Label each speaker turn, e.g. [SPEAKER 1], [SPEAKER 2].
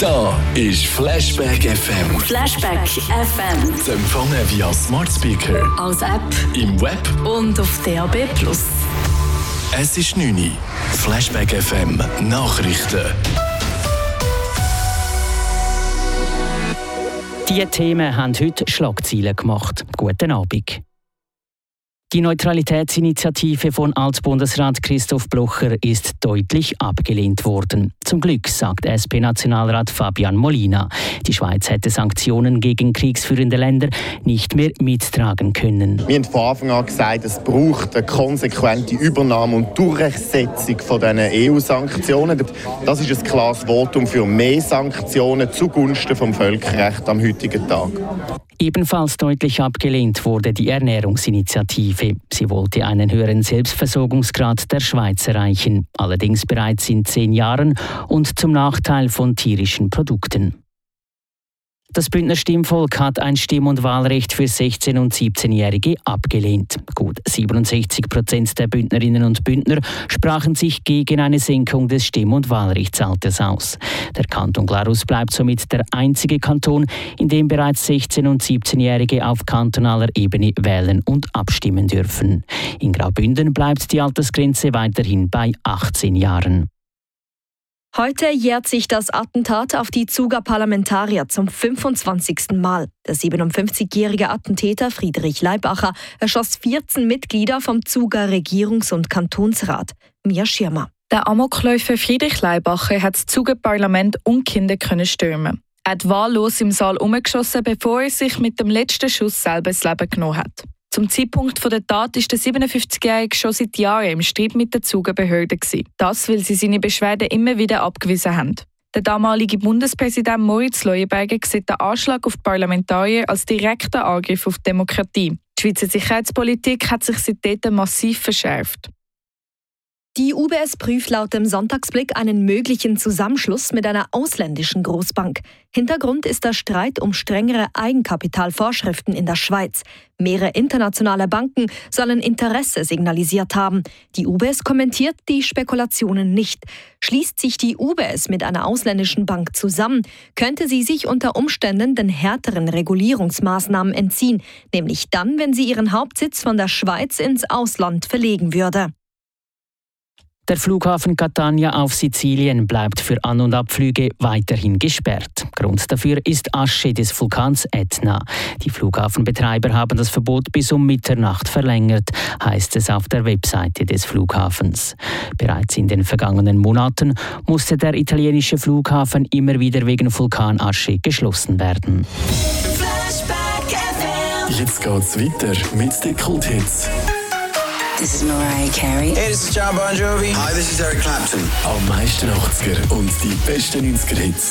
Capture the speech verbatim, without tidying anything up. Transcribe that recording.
[SPEAKER 1] Da ist Flashback F M.
[SPEAKER 2] Flashback F M.
[SPEAKER 1] Zu empfangen via Smart Speaker,
[SPEAKER 2] als App
[SPEAKER 1] im Web
[SPEAKER 2] und auf D A B plus.
[SPEAKER 1] Es ist neun Uhr. Flashback F M Nachrichten.
[SPEAKER 3] Diese Themen haben heute Schlagzeilen gemacht. Guten Abend. Die Neutralitätsinitiative von Altbundesrat Christoph Blocher ist deutlich abgelehnt worden. Zum Glück, sagt S P-Nationalrat Fabian Molina. Die Schweiz hätte Sanktionen gegen kriegsführende Länder nicht mehr mittragen können.
[SPEAKER 4] Wir haben von Anfang an gesagt, es braucht eine konsequente Übernahme und Durchsetzung von diesen E U-Sanktionen. Das ist ein klares Votum für mehr Sanktionen zugunsten des Völkerrechts am heutigen Tag.
[SPEAKER 3] Ebenfalls deutlich abgelehnt wurde die Ernährungsinitiative. Sie wollte einen höheren Selbstversorgungsgrad der Schweiz erreichen, allerdings bereits in zehn Jahren und zum Nachteil von tierischen Produkten. Das Bündner Stimmvolk hat ein Stimm- und Wahlrecht für sechzehn- und siebzehnjährige abgelehnt. Gut siebenundsechzig Prozent der Bündnerinnen und Bündner sprachen sich gegen eine Senkung des Stimm- und Wahlrechtsalters aus. Der Kanton Glarus bleibt somit der einzige Kanton, in dem bereits sechzehn- und siebzehnjährige auf kantonaler Ebene wählen und abstimmen dürfen. In Graubünden bleibt die Altersgrenze weiterhin bei achtzehn Jahren.
[SPEAKER 5] Heute jährt sich das Attentat auf die Zuger Parlamentarier zum fünfundzwanzigsten Mal. Der siebenundfünfzigjährige Attentäter Friedrich Leibacher erschoss vierzehn Mitglieder vom Zuger Regierungs- und Kantonsrat. Mia Schirmer.
[SPEAKER 6] Der Amokläufer Friedrich Leibacher hat das Zuger Parlament und Kinder können stürmen. Er hat wahllos im Saal umgeschossen, bevor er sich mit dem letzten Schuss selber das Leben genommen hat. Zum Zeitpunkt der Tat ist der siebenundfünfzigjährige schon seit Jahren im Streit mit der Zugerbehörde. Das, weil sie seine Beschwerden immer wieder abgewiesen haben. Der damalige Bundespräsident Moritz Leuenberger sieht den Anschlag auf die Parlamentarier als direkten Angriff auf die Demokratie. Die Schweizer Sicherheitspolitik hat sich seitdem massiv verschärft.
[SPEAKER 5] Die U B S prüft laut dem Sonntagsblick einen möglichen Zusammenschluss mit einer ausländischen Großbank. Hintergrund ist der Streit um strengere Eigenkapitalvorschriften in der Schweiz. Mehrere internationale Banken sollen Interesse signalisiert haben. Die U B S kommentiert die Spekulationen nicht. Schließt sich die U B S mit einer ausländischen Bank zusammen, könnte sie sich unter Umständen den härteren Regulierungsmaßnahmen entziehen, nämlich dann, wenn sie ihren Hauptsitz von der Schweiz ins Ausland verlegen würde.
[SPEAKER 3] Der Flughafen Catania auf Sizilien bleibt für An- und Abflüge weiterhin gesperrt. Grund dafür ist Asche des Vulkans Ätna. Die Flughafenbetreiber haben das Verbot bis um Mitternacht verlängert, heißt es auf der Webseite des Flughafens. Bereits in den vergangenen Monaten musste der italienische Flughafen immer wieder wegen Vulkanasche geschlossen werden.
[SPEAKER 1] Jetzt geht's weiter mit den Kulthits.
[SPEAKER 7] This is Mariah Carey.
[SPEAKER 8] Hey, this is John Bon Jovi.
[SPEAKER 9] Hi, this is Eric Clapton.
[SPEAKER 1] Am meisten achtziger und die besten neunziger Hits.